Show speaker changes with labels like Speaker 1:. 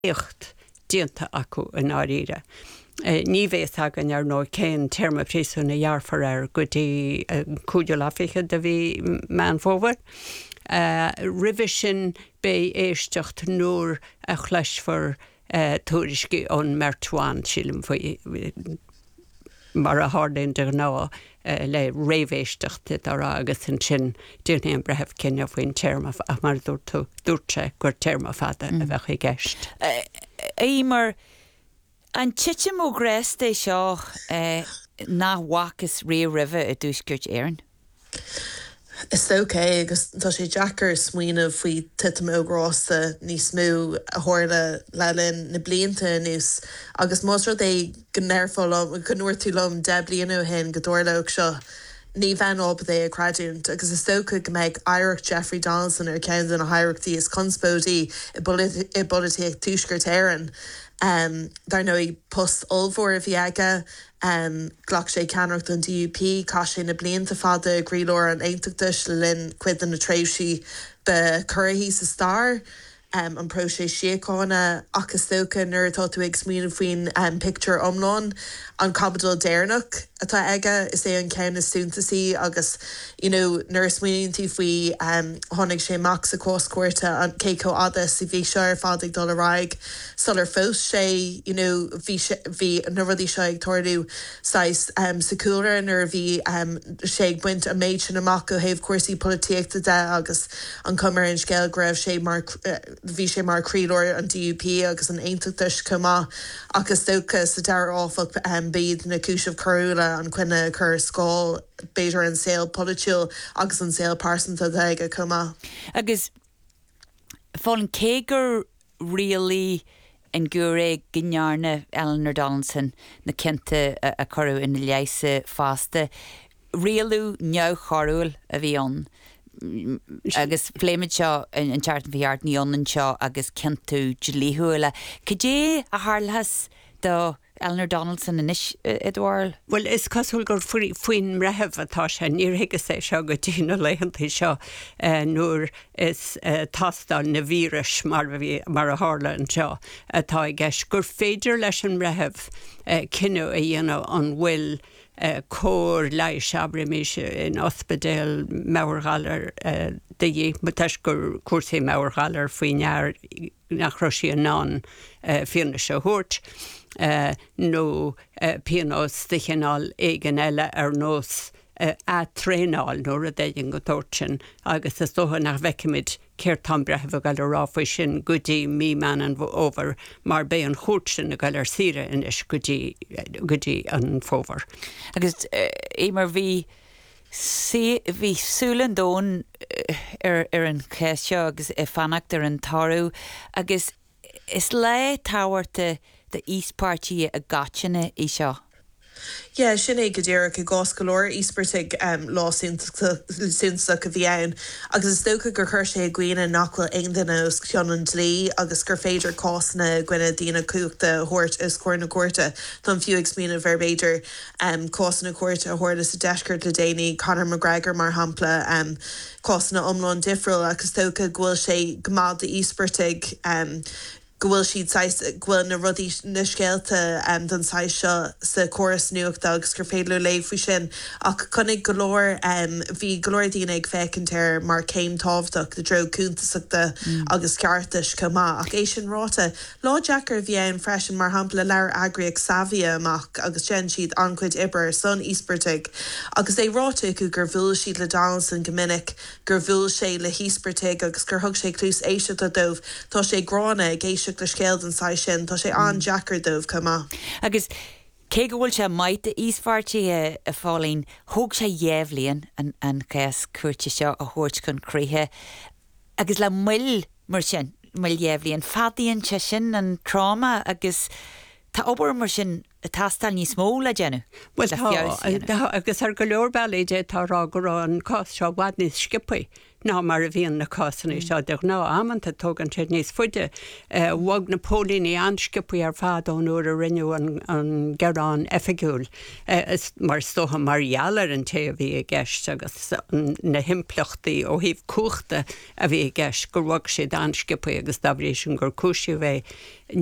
Speaker 1: éocht dianta acu in áíre. Ní bhéh agan ar nó céin terma prísú na dhearfar go dtí cúide láficha de bhí man fóhar. Ribh sin bé éisteacht nuair a chleisfar túriscí ón Mertháin sílim faoi mar a hádainn de ná le réimhéisteachta ará agus an sin dúirnéon brethebh cinne faoin terma a mar dúirte gur terma fada a bheith i gceist.
Speaker 2: Éimar an tiite mó gréasta seo náhhachas rih a dúsgurt éireann?
Speaker 3: Is okay, agus tá sé Jackar smuoineh faoi titim ógrásta níos mú a thuirla lelinn na blianta nús agus más rud é go neirfáil go nuair tú lom de blianú hen go dúirleach seo ní bhean op é a cradúnt agus is tócha go méid Irish Jeffrey Donaldson ar cean an a haireachtaí is conspódí i bolitiach túisgurt éireann. Dar nó ag post olmhór a bhí aige ghlach sé ceannacht an DUP cá sé na blianta fada grílóir an aonteachtais le linn cuid an na tréimhsí be curthaí sa star. An pro sé siacána agus tócha nuair atá tú ag smaoineamh faoin picture omláin an Cabadal Déarnach atá aige is é an ceann is súntasaí agus nuair smaoineann tú faoi tháinig sé max a cóscuirte an céco adas i bhí seo ar fád ag dul aráig sular fós sé bhí na rudí seo ag toirú sais sa cúra nuair bhí sé ag buint a méid sin amach go héobh cuasaí polítíochta de agus an cumar an scéal greibh sé bhí sé mar crílóir an DUP agus an aonteachtais cumá agus tócha sa deir áfach bíad na cúisimh choúla an cuine chur scáil beidir an saoil politiúil agus an saoil pásanta ag a cumá.
Speaker 2: Agus fáil an cégur rialaí an gúré gnearna Eleanor Donaldson na cinnte a choú in na leiise fásta rialú neamhchorúil a bhí an. Agus pléimiid seo an teartan bhíart níonan seo agus cintú gelíthúile. Cé a thárlahas do Eleanor Donaldson inis Edward?
Speaker 1: Well, is cosúil gur faoin brethebh atá sé níor higus é seo go dtína leihantaí seo nuair is tastal na víris mar a hála an seo atá i gceist gur féidir leis an brethebh cinú a dhéanamh an bhfuil cór leis abrimis in ospedéal meabharghalar de dhé teis gur cuasaí meabharghalar faoinear nach roisí an ná fianna se thuirt nó pianós de chinál éigen eile ar nós a tréáil nóair a déidir go dúirtin agus is dótha nach bheicimiid céir tam brethebh gail ráfaoi sin go dtí míman an óbhar mar bé an chuirt sin a gail ar sire inis go dtí an fóbhar.
Speaker 2: Agus éimar bhí súlan dón ar an chéisio agus i fannacht ar an tarú agus is le táhairta the East Party a gachana i seo.
Speaker 3: Yeah, sinné go ddéireadh go gáscalóir íspertig lá súnsa go bhí ann agus is tócha gur chuir sé gcuoine nachfuil aon duine os ceann dlí agus gur féidir cásna gcuine dína cúachta thuirt is cuair na cuairte tá fiú ag smína bhéidir cásna cuairte a thuirla sa deisceart le déanaí Conor McGregor mar hampla cásna omláin difriúil agus tócha ghfuil sé gmád de íspertig gohfuil siad ghfuil na rudí na scéalta don sais seo sa choras nuachta agus gur féadú léh faoi sin ach chunig golóir bhí golóir daoine ag fecintéir mar céim tábhaach de dro cúntaachta agus ceartas cumá ach é sin ráta lá Jackar bhí an freisin mar hampla leir agriaach savia amach agus gen siad ancuid ibre son íspertig agus é ráta acu gur bhúil siad le Donaldson go minic gur bhúil sé le híspertig agus gur thug sé clús éisiúta dómh tá sé grána géisi le scéal an sai sin tá sé an Jackar dómh cumá.
Speaker 2: Agus cé go bhfuil sé maith de ísfartí a fálín thug sé dhéhlíonn an chéas cuairte seo a thuirt chun críthe agus le muil mar sin muil dhéhlíonn fadaíonn se sin an trauma agus tá obair mar sin a tastal níos mó le déanú.
Speaker 1: Well agus ar go leor bailíide tá rá go rá an cás seo bhhad níos scipaí ná mar a bhíon na cásanna seo de ná amanta tógan sé níos fuide bhag na pólíní anskipaí ar fád ón nuair a rinneú an gerán effigiúil mar stocha marhealar an té a bhí a gceist agus na himplachtaí ó híh cuachta a bhí a gceist gur bhag sé anskipaí agus dabhrí sin gur cúisiú bheith